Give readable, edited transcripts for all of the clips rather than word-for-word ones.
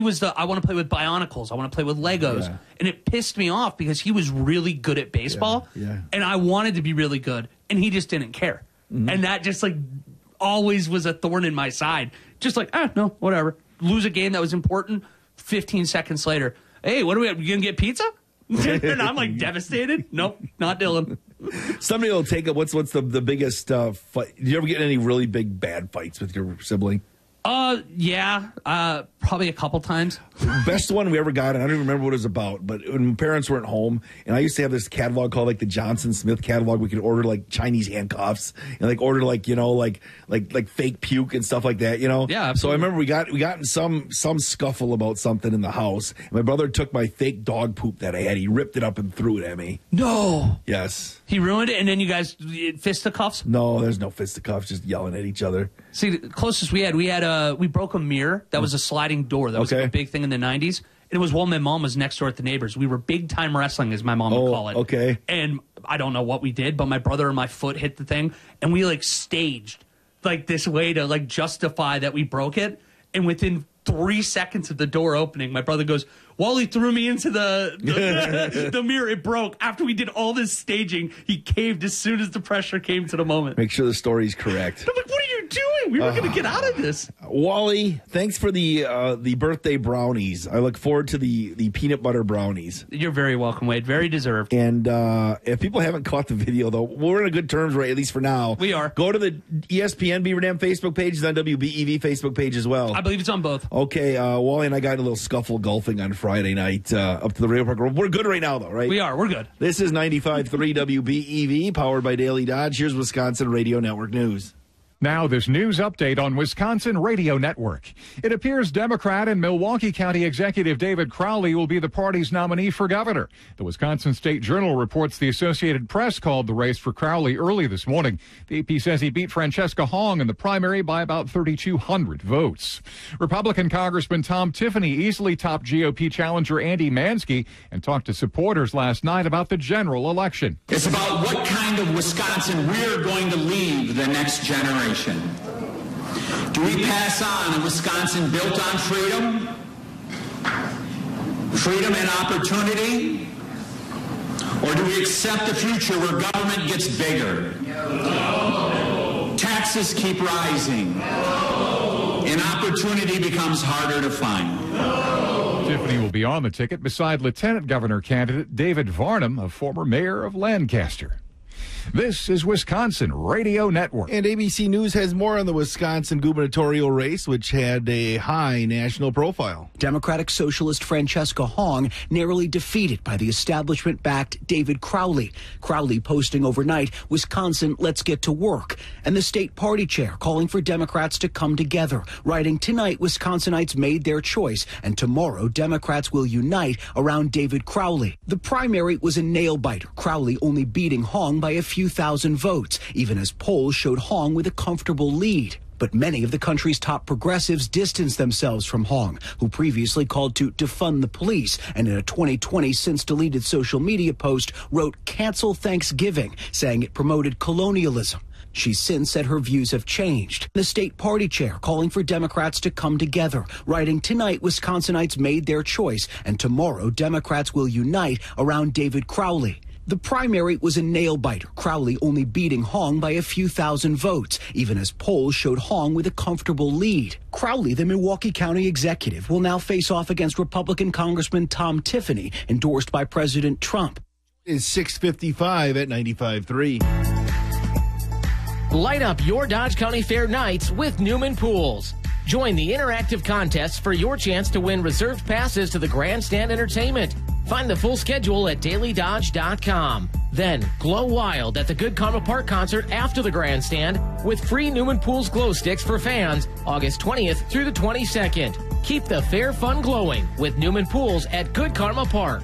was I want to play with Bionicles. I want to play with Legos. Yeah. And it pissed me off because he was really good at baseball. Yeah. And I wanted to be really good. And he just didn't care. Mm-hmm. And that just like always was a thorn in my side. Just like, no, whatever. Lose a game that was important. 15 seconds later, hey, what are we going to get pizza? And I'm like devastated. Nope, not Dylan. Somebody will take it. What's the biggest fight? Did you ever get any really big bad fights with your sibling? Yeah, probably a couple times. Best one we ever got, and I don't even remember what it was about, but when my parents weren't home, and I used to have this catalog called like the Johnson Smith catalog. We could order like Chinese handcuffs and like order like, you know, like fake puke and stuff like that, you know? Yeah, absolutely. So I remember we got in some scuffle about something in the house. And my brother took my fake dog poop that I had. He ripped it up and threw it at me. No. Yes. He ruined it, and then you guys fisticuffs? No, there's no fisticuffs, just yelling at each other. See, the closest we broke a mirror that was a sliding door. That was like a big thing in the 90s. And it was while my mom was next door at the neighbors. We were big time wrestling, as my mom would call it. Okay. And I don't know what we did, but my brother and my foot hit the thing, and we like staged like this way to like justify that we broke it. And within 3 seconds of the door opening, my brother goes, Wally threw me into the mirror. It broke. After we did all this staging, he caved as soon as the pressure came to the moment. Make sure the story's correct. I'm like, what are you doing? We were going to get out of this. Wally, thanks for the birthday brownies. I look forward to the peanut butter brownies. You're very welcome, Wade. Very deserved. And if people haven't caught the video, though, we're in good terms, right? At least for now. We are. Go to the ESPN Beaver Dam Facebook page. It's on WBEV Facebook page as well. I believe it's on both. Okay, Wally and I got a little scuffle golfing on Friday night up to the radio park. We're good right now, though, right? We are. We're good. This is 95.3 WBEV, powered by Daily Dodge. Here's Wisconsin Radio Network News. Now, this news update on Wisconsin Radio Network. It appears Democrat and Milwaukee County Executive David Crowley will be the party's nominee for governor. The Wisconsin State Journal reports the Associated Press called the race for Crowley early this morning. The AP says he beat Francesca Hong in the primary by about 3,200 votes. Republican Congressman Tom Tiffany easily topped GOP challenger Andy Mansky and talked to supporters last night about the general election. It's about what kind of Wisconsin we're going to leave the next generation. Do we pass on a Wisconsin built on freedom? Freedom and opportunity? Or do we accept a future where government gets bigger? No. Taxes keep rising. No. And opportunity becomes harder to find. No. Tiffany will be on the ticket beside Lieutenant Governor candidate David Varnum, a former mayor of Lancaster. This is Wisconsin Radio Network. And ABC News has more on the Wisconsin gubernatorial race, which had a high national profile. Democratic Socialist Francesca Hong narrowly defeated by the establishment-backed David Crowley. Crowley posting overnight, Wisconsin, let's get to work. And the state party chair calling for Democrats to come together, writing, tonight Wisconsinites made their choice, and tomorrow Democrats will unite around David Crowley. The primary was a nail-biter, Crowley only beating Hong by a few thousand votes, even as polls showed Hong with a comfortable lead. But many of the country's top progressives distanced themselves from Hong, who previously called to defund the police, and in a 2020 since-deleted social media post wrote, cancel Thanksgiving, saying it promoted colonialism. She's since said her views have changed. The state party chair calling for Democrats to come together, writing, tonight Wisconsinites made their choice, and tomorrow Democrats will unite around David Crowley. The primary was a nail-biter, Crowley only beating Hong by a few thousand votes, even as polls showed Hong with a comfortable lead. Crowley, the Milwaukee County executive, will now face off against Republican Congressman Tom Tiffany, endorsed by President Trump. It's 6:55 at 95.3. Light up your Dodge County Fair nights with Newman Pools. Join the interactive contests for your chance to win reserved passes to the Grandstand Entertainment. Find the full schedule at dailydodge.com. Then glow wild at the Good Karma Park concert after the Grandstand with free Newman Pools glow sticks for fans August 20th through the 22nd. Keep the fair fun glowing with Newman Pools at Good Karma Park.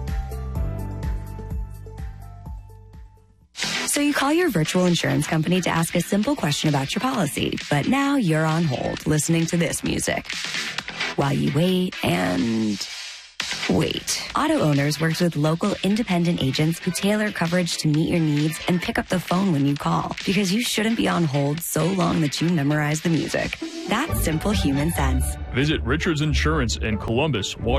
So you call your virtual insurance company to ask a simple question about your policy, but now you're on hold listening to this music while you wait and Wait. Auto Owners works with local independent agents who tailor coverage to meet your needs and pick up the phone when you call, because you shouldn't be on hold so long that you memorize the music. That's simple human sense. Visit Richards Insurance in Columbus,